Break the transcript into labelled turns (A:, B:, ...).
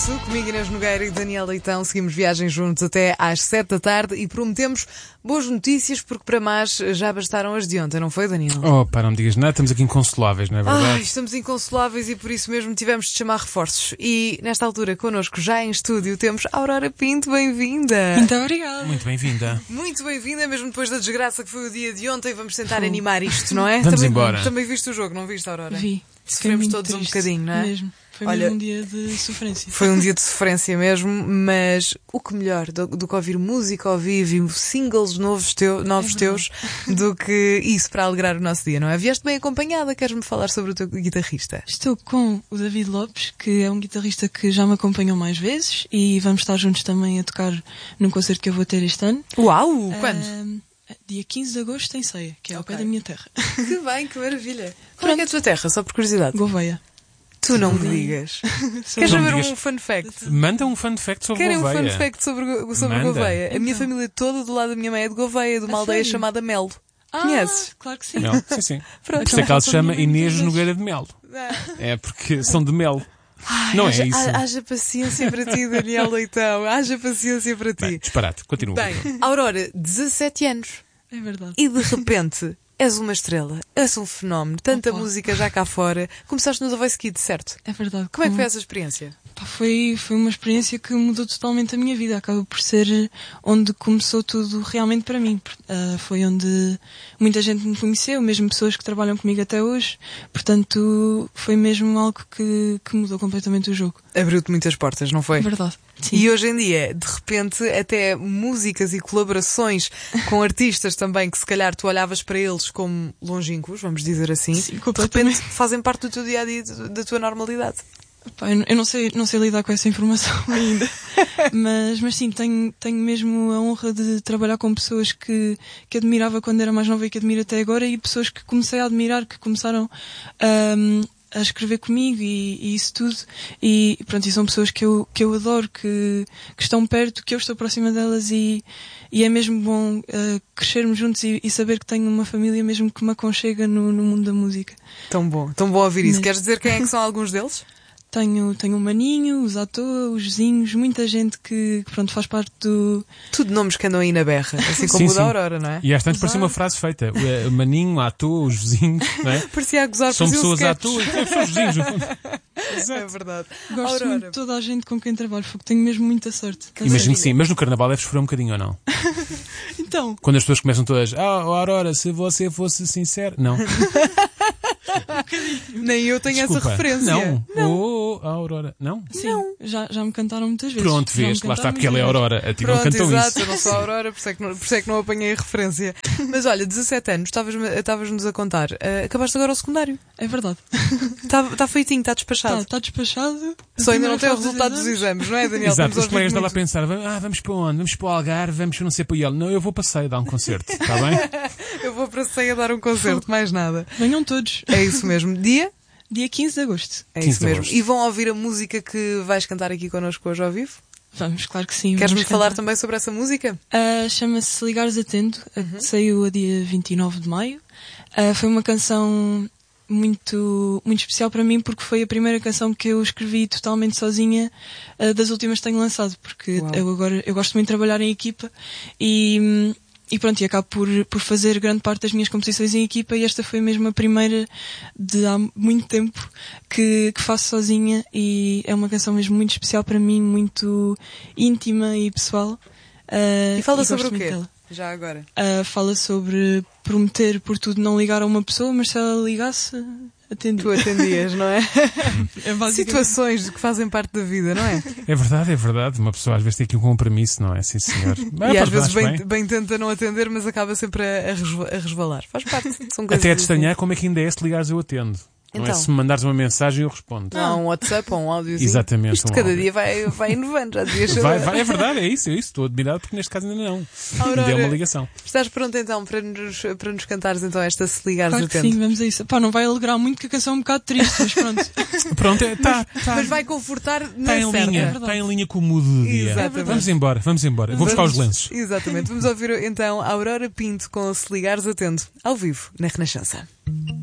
A: Comigo, Inês Nogueira e Daniel Leitão, seguimos viagem juntos até às 7 da tarde e prometemos boas notícias, porque para mais já bastaram as de ontem, não foi, Daniel?
B: Oh, pá, não me digas nada, estamos aqui inconsoláveis, não é verdade?
A: Estamos inconsoláveis e por isso mesmo tivemos de chamar reforços. E nesta altura, connosco já em estúdio, temos Aurora Pinto, bem-vinda!
C: Muito obrigada!
B: Muito bem-vinda!
A: Muito bem-vinda, mesmo depois da desgraça que foi o dia de ontem, vamos tentar animar isto, não é?
B: Vamos embora!
A: Também viste o jogo, não viste, Aurora?
C: Vi.
A: Sofremos todos
C: triste,
A: um bocadinho, não é?
C: Mesmo. Foi mesmo um dia de sofrência.
A: Foi um dia de sofrência mesmo, mas o que melhor do que ouvir música ao vivo e singles novos teus do que isso para alegrar o nosso dia, não é? Vieste bem acompanhada, queres-me falar sobre o teu guitarrista?
C: Estou com o David Lopes, que é um guitarrista que já me acompanhou mais vezes e vamos estar juntos também a tocar num concerto que eu vou ter este ano.
A: Uau! Quando?
C: Dia 15 de agosto em Ceia, que é ao pé da minha terra.
A: Que bem, que maravilha! Qual é que é a tua terra, só por curiosidade?
C: Gouveia.
A: Tu não me digas. Queres saber um fun fact?
B: Manda um fun fact sobre
A: Querem
B: Gouveia.
A: um fun fact sobre Gouveia?
C: Então.
A: A minha família toda do lado da minha mãe é de Gouveia, de uma aldeia chamada Melo. Conheces?
C: Claro que sim.
B: Mel, sim.
A: Pronto.
B: Por isso é que ela se chama
C: Então,
B: Inês Nogueira de Melo. É porque são de Melo. Não é isso?
A: Haja paciência para ti, Daniel Leitão. Haja paciência para ti.
B: Bem, disparate, continua.
A: Bem, Aurora, 17 anos.
C: É verdade.
A: E de repente és uma estrela, és um fenómeno, tanta
C: Opa.
A: música já cá fora. Começaste no The Voice Kids, certo?
C: É verdade.
A: Como é que foi essa experiência?
C: Foi uma experiência que mudou totalmente a minha vida. Acaba por ser onde começou tudo realmente para mim. Foi onde muita gente me conheceu, mesmo pessoas que trabalham comigo até hoje. Portanto, foi mesmo algo que mudou completamente o jogo.
A: Abriu-te muitas portas, não foi?
C: É verdade. Sim.
A: E hoje em dia, de repente, até músicas e colaborações com artistas também que se calhar tu olhavas para eles como longínquos, vamos dizer assim,
C: Sim,
A: de repente fazem parte do teu dia-a-dia, da tua normalidade.
C: Eu não sei lidar com essa informação ainda, mas sim, tenho mesmo a honra de trabalhar com pessoas que admirava quando era mais nova e que admiro até agora, e pessoas que comecei a admirar, que começaram a escrever comigo e isso tudo, e pronto, e são pessoas que eu adoro, que estão perto, que eu estou próxima delas, e é mesmo bom crescermos juntos e saber que tenho uma família mesmo que me aconchega no mundo da música.
A: Tão bom ouvir isso. Queres dizer quem é que são alguns deles?
C: Tenho o Maninho, os Atô, os Vizinhos, muita gente que pronto, faz parte do...
A: Tudo nomes que andam aí na berra, assim como o da Aurora, não é?
B: E às tantas parecia uma frase feita. O Maninho, a Atô, os vizinhos, não é?
A: Parecia a gozar,
B: são
A: parecia
B: pessoas à toa, são os vizinhos, no fundo.
A: É verdade.
C: Gosto
A: Aurora.
C: muito de toda a gente com quem trabalho, porque tenho mesmo muita sorte.
B: Imagino que sim, mas no carnaval deves sofrer um bocadinho ou não?
C: Então...
B: Quando as pessoas começam todas, Aurora, se você fosse sincero... Não.
A: Nem eu tenho
B: Desculpa.
A: essa referência.
B: Não. Aurora. Não?
C: Sim, já me cantaram muitas vezes.
B: Pronto, vês, lá está, porque ela é a Aurora. A ti não
A: Pronto,
B: cantam
A: exato,
B: isso.
A: eu não sou a Aurora, por isso é que não apanhei a referência. Mas olha, 17 anos, estavas-nos a contar. Acabaste agora o secundário.
C: É verdade.
A: Está feitinho, está despachado.
C: Está despachado.
A: Só ainda não tem o resultado dos exames, não é, Daniel?
B: Exato,
A: Estamos
B: os colegas
A: a ouvir
B: estavam a pensar, vamos para onde? Vamos para o Algarve, vamos para não sei para o Ielo. Não, eu vou para Ceia dar um concerto, está bem?
A: Eu vou para Ceia dar um concerto, mais nada.
C: Venham todos.
A: É isso mesmo. Dia
C: 15 de agosto.
A: É
B: 15
A: isso
B: de
A: mesmo.
B: agosto.
A: E vão ouvir a música que vais cantar aqui connosco hoje ao vivo?
C: Vamos, claro que sim.
A: Queres-me
C: vamos
A: falar
C: cantar.
A: também sobre essa música?
C: Chama-se Se Ligares Atento, saiu a dia 29 de maio. Foi uma canção muito, muito especial para mim, porque foi a primeira canção que eu escrevi totalmente sozinha, das últimas que tenho lançado, porque eu gosto muito de trabalhar em equipa e pronto, e acabo por fazer grande parte das minhas composições em equipa, e esta foi mesmo a primeira de há muito tempo que faço sozinha, e é uma canção mesmo muito especial para mim, muito íntima e pessoal.
A: E fala
C: e
A: sobre
C: gosto
A: o
C: muito
A: quê?
C: dela.
A: Já agora.
C: Fala sobre prometer por tudo não ligar a uma pessoa, mas se ela ligasse, atendia.
A: Tu atendias, não é?
C: É basicamente...
A: Situações que fazem parte da vida, não é?
B: É verdade. Uma pessoa às vezes tem aqui um compromisso, não é? Sim, senhor.
A: E às vezes bem tenta não atender, mas acaba sempre a resvalar. Faz parte. São coisas
B: Até a te estranhar
A: assim.
B: como é que ainda é se ligares eu atendo. Não é
A: Então.
B: se me mandares uma mensagem eu respondo.
A: Não, um WhatsApp ou um áudiozinho.
B: Exatamente,
A: Isto
B: um
A: cada
B: áudio.
A: dia vai inovando, já devias saber.
B: Vai, é verdade, é isso. Estou admirado porque neste caso ainda não.
A: Aurora,
B: Ainda é uma ligação.
A: Estás pronto então para nos cantares então esta Se Ligares
C: Claro que
A: Atento?
C: sim, vamos a isso. Pá, não vai alegrar muito que a canção é um bocado triste, mas pronto.
B: Pronto, está
A: Mas vai confortar na
B: em
A: certa.
B: linha. Está em linha com o mood do dia.
A: Exatamente.
B: Vamos embora. Vou buscar os lenços.
A: Exatamente. Vamos ouvir então a Aurora Pinto com Se Ligares Atento, ao vivo, na Renascença.